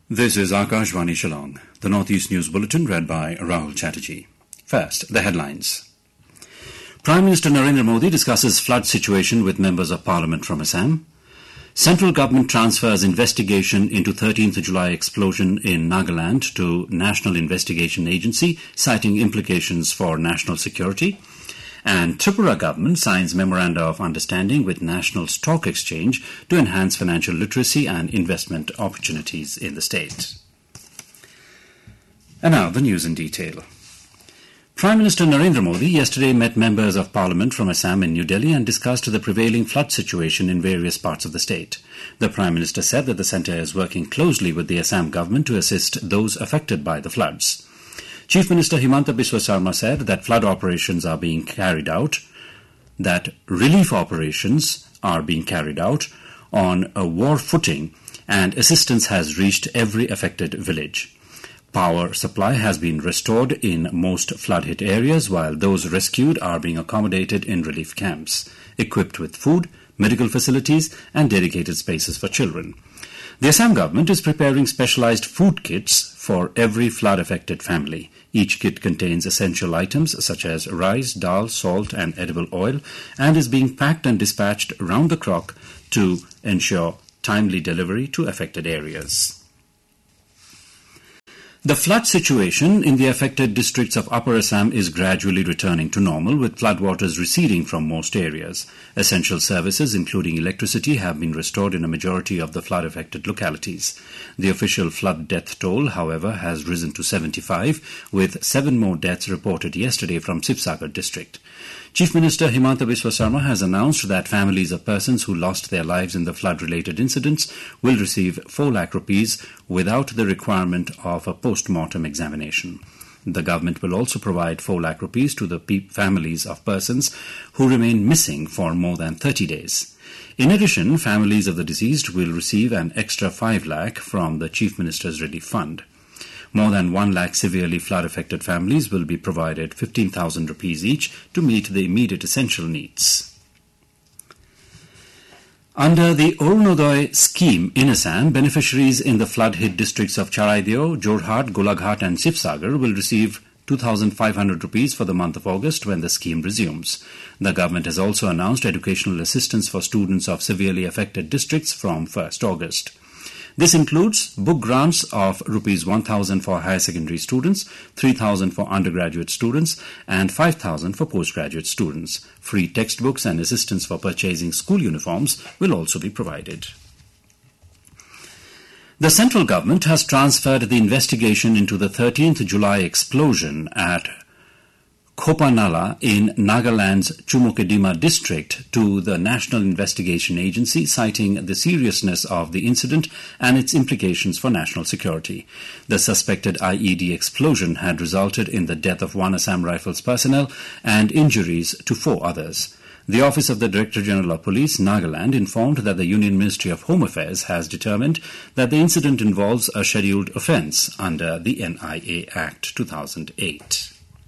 This is Akashvani Shillong, the Northeast News Bulletin read by Rahul Chatterjee. First, the headlines. Prime Minister Narendra Modi discusses flood situation with members of Parliament from Assam. Central government transfers investigation into 13th July explosion in Nagaland to National Investigation Agency, citing implications for national security. And Tripura government signs Memoranda of Understanding with National Stock Exchange to enhance financial literacy and investment opportunities in the state. And now the news in detail. Prime Minister Narendra Modi yesterday met members of Parliament from Assam in New Delhi and discussed the prevailing flood situation in various parts of the state. The Prime Minister said that the centre is working closely with the Assam government to assist those affected by the floods. Chief Minister Himanta Biswa Sarma said that flood operations are being carried out, that relief operations are being carried out on a war footing, and assistance has reached every affected village. Power supply has been restored in most flood-hit areas, while those rescued are being accommodated in relief camps, equipped with food, medical facilities, and dedicated spaces for children. The Assam government is preparing specialized food kits for every flood-affected family. Each kit contains essential items such as rice, dal, salt, and edible oil, and is being packed and dispatched round the clock to ensure timely delivery to affected areas. The flood situation in the affected districts of Upper Assam is gradually returning to normal, with floodwaters receding from most areas. Essential services, including electricity, have been restored in a majority of the flood-affected localities. The official flood death toll, however, has risen to 75, with 7 more deaths reported yesterday from Sibsagar district. Chief Minister Himanta Biswa Sarma has announced that families of persons who lost their lives in the flood-related incidents will receive 4 lakh rupees without the requirement of a post-mortem examination. The government will also provide 4 lakh rupees to the families of persons who remain missing for more than 30 days. In addition, families of the deceased will receive an extra 5 lakh from the Chief Minister's Relief Fund. More than 1 lakh severely flood-affected families will be provided 15,000 rupees each to meet the immediate essential needs. Under the Arunodaya scheme in Assam, beneficiaries in the flood-hit districts of Charaideo, Jorhat, Golaghat and Sibsagar will receive 2,500 rupees for the month of August when the scheme resumes. The government has also announced educational assistance for students of severely affected districts from 1st August. This includes book grants of Rs 1,000 for higher secondary students, 3,000 for undergraduate students, and 5,000 for postgraduate students. Free textbooks and assistance for purchasing school uniforms will also be provided. The central government has transferred the investigation into the 13th July explosion at Khopanala in Nagaland's Chumukedima district to the National Investigation Agency, citing the seriousness of the incident and its implications for national security. The suspected IED explosion had resulted in the death of 1 Assam Rifles personnel and injuries to 4 others. The Office of the Director General of Police, Nagaland, informed that the Union Ministry of Home Affairs has determined that the incident involves a scheduled offence under the NIA Act 2008.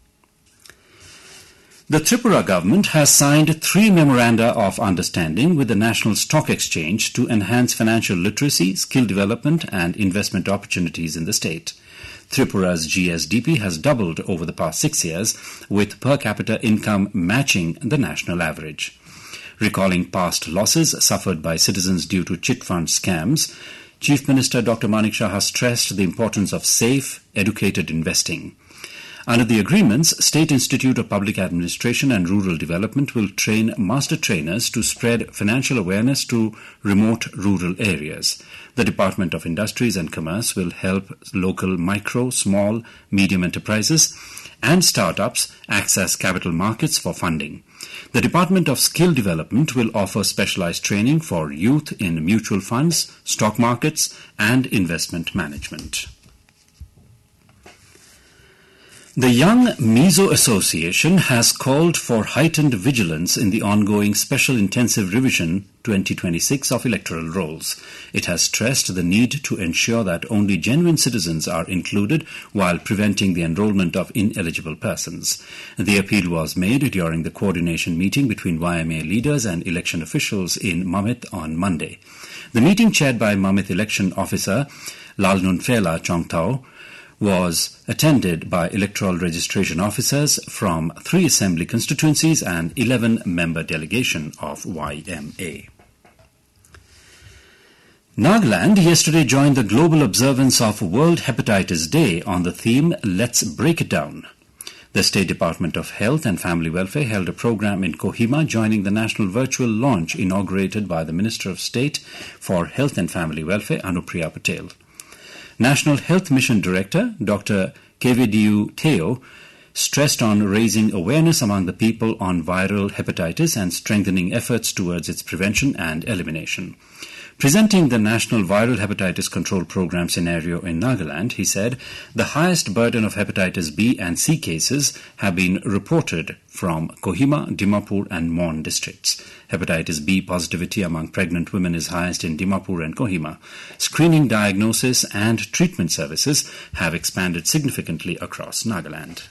The Tripura government has signed 3 Memoranda of Understanding with the National Stock Exchange to enhance financial literacy, skill development and investment opportunities in the state. Tripura's GSDP has doubled over the past 6 years, with per capita income matching the national average. Recalling past losses suffered by citizens due to chit fund scams, Chief Minister Dr. Manik Shah has stressed the importance of safe, educated investing. Under the agreements, State Institute of Public Administration and Rural Development will train master trainers to spread financial awareness to remote rural areas. The Department of Industries and Commerce will help local micro, small, medium enterprises and startups access capital markets for funding. The Department of Skill Development will offer specialized training for youth in mutual funds, stock markets, and investment management. The Young Mizo Association has called for heightened vigilance in the ongoing Special Intensive Revision 2026 of electoral rolls. It has stressed the need to ensure that only genuine citizens are included while preventing the enrollment of ineligible persons. The appeal was made during the coordination meeting between YMA leaders and election officials in Mamit on Monday. The meeting, chaired by Mamit election officer Lalnunfela Chongtao was attended by electoral registration officers from 3 assembly constituencies and 11-member delegation of YMA. Nagaland yesterday joined the global observance of World Hepatitis Day on the theme Let's Break It Down. The State Department of Health and Family Welfare held a program in Kohima, joining the national virtual launch inaugurated by the Minister of State for Health and Family Welfare, Anupriya Patel. National Health Mission Director Dr. Kevedu Teo stressed on raising awareness among the people on viral hepatitis and strengthening efforts towards its prevention and elimination. Presenting the National Viral Hepatitis Control Program scenario in Nagaland, he said the highest burden of hepatitis B and C cases have been reported from Kohima, Dimapur and Mon districts. Hepatitis B positivity among pregnant women is highest in Dimapur and Kohima. Screening, diagnosis and treatment services have expanded significantly across Nagaland.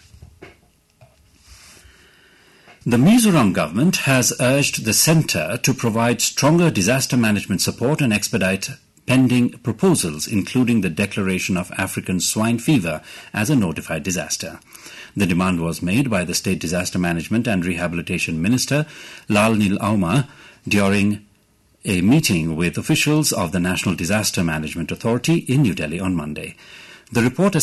The Mizoram government has urged the centre to provide stronger disaster management support and expedite pending proposals, including the declaration of African swine fever as a notified disaster. The demand was made by the State Disaster Management and Rehabilitation Minister Lalnil Auma during a meeting with officials of the National Disaster Management Authority in New Delhi on Monday. The report